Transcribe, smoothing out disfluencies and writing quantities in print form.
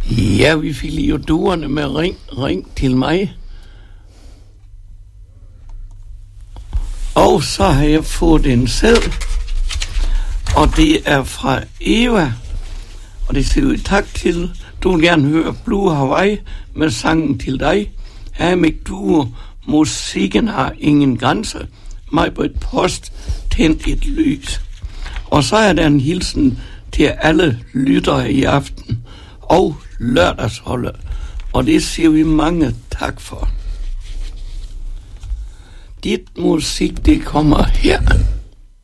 Ja, vi fik lige duerne med ring til mig. Og så har jeg fået en seddel, og det er fra Eva, og det siger tak til. Du vil gerne høre Blue Hawaii med sangen til dig. Her med duo, musikken har ingen grænse. Mig på et post, tændt et lys. Og så er der en hilsen til alle lyttere i aften og lørdagsholdet, og det siger vi mange tak for. Dit musik, det kommer her.